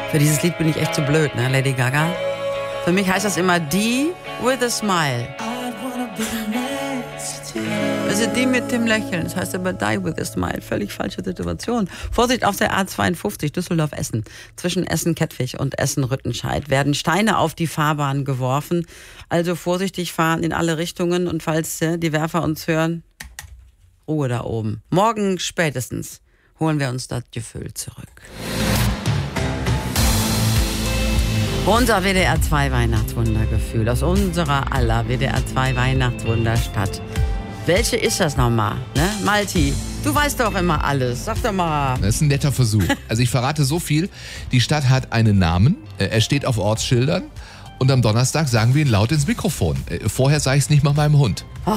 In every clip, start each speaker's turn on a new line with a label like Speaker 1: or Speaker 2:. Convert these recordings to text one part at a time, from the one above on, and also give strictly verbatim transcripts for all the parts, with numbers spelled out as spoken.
Speaker 1: Für dieses Lied bin ich echt zu blöd, ne, Lady Gaga? Für mich heißt das immer die with a smile. Also die mit dem Lächeln. Das heißt aber die with a smile. Völlig falsche Situation. Vorsicht auf der A zweiundfünfzig Düsseldorf-Essen. Zwischen Essen-Kettwig und Essen-Rüttenscheid werden Steine auf die Fahrbahn geworfen. Also vorsichtig fahren in alle Richtungen. Und falls äh, die Werfer uns hören, Ruhe da oben. Morgen spätestens holen wir uns das Gefühl zurück. Unser W D R zwei Weihnachtswundergefühl aus unserer aller W D R zwei Weihnachtswunderstadt. Welche ist das nochmal, ne? Malti, du weißt doch immer alles. Sag doch mal.
Speaker 2: Das ist ein netter Versuch. Also ich verrate so viel. Die Stadt hat einen Namen. Er steht auf Ortsschildern. Und am Donnerstag sagen wir ihn laut ins Mikrofon. Vorher sage ich es nicht mal meinem Hund.
Speaker 1: Oh.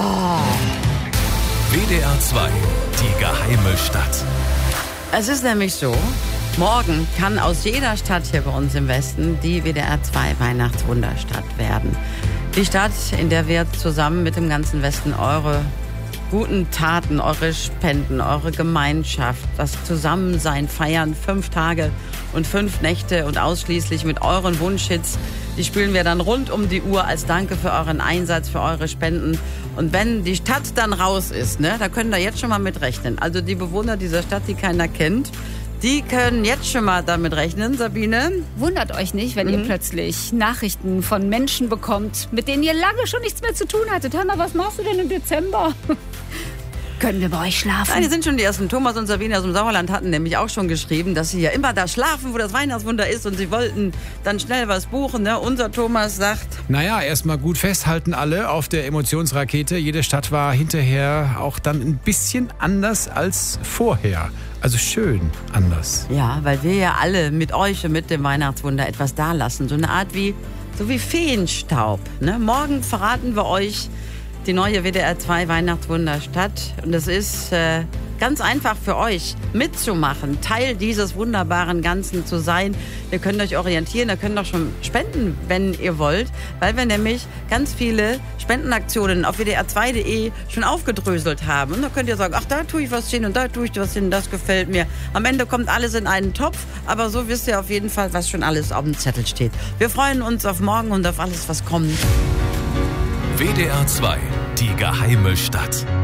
Speaker 3: W D R zwei, die geheime Stadt.
Speaker 1: Es ist nämlich so, morgen kann aus jeder Stadt hier bei uns im Westen die W D R zwei Weihnachtswunderstadt werden. Die Stadt, in der wir zusammen mit dem ganzen Westen eure guten Taten, eure Spenden, eure Gemeinschaft, das Zusammensein feiern, fünf Tage und fünf Nächte und ausschließlich mit euren Wunschhits. Die spielen wir dann rund um die Uhr als Danke für euren Einsatz, für eure Spenden. Und wenn die Stadt dann raus ist, ne, da können da jetzt schon mal mit rechnen. Also die Bewohner dieser Stadt, die keiner kennt, die können jetzt schon mal damit rechnen, Sabine.
Speaker 4: Wundert euch nicht, wenn mhm. ihr plötzlich Nachrichten von Menschen bekommt, mit denen ihr lange schon nichts mehr zu tun hattet. Hör mal, was machst du denn im Dezember? Können wir bei euch schlafen?
Speaker 1: Nein, die sind schon die ersten. Thomas und Sabine aus dem Sauerland hatten nämlich auch schon geschrieben, dass sie ja immer da schlafen, wo das Weihnachtswunder ist, und sie wollten dann schnell was buchen. Ne? Unser Thomas sagt...
Speaker 5: Naja, erstmal gut festhalten alle auf der Emotionsrakete. Jede Stadt war hinterher auch dann ein bisschen anders als vorher. Also schön anders.
Speaker 1: Ja, weil wir ja alle mit euch und mit dem Weihnachtswunder etwas dalassen. So eine Art wie, so wie Feenstaub. Ne? Morgen verraten wir euch die neue W D R zwei Weihnachtswunderstadt. Und es ist äh, ganz einfach für euch mitzumachen, Teil dieses wunderbaren Ganzen zu sein. Ihr könnt euch orientieren, ihr könnt auch schon spenden, wenn ihr wollt, weil wir nämlich ganz viele Spendenaktionen auf W D R zwei punkt de schon aufgedröselt haben. Und da könnt ihr sagen, ach, da tue ich was hin und da tue ich was hin, das gefällt mir. Am Ende kommt alles in einen Topf, aber so wisst ihr auf jeden Fall, was schon alles auf dem Zettel steht. Wir freuen uns auf morgen und auf alles, was kommt.
Speaker 3: W D R zwei, die geheime Stadt.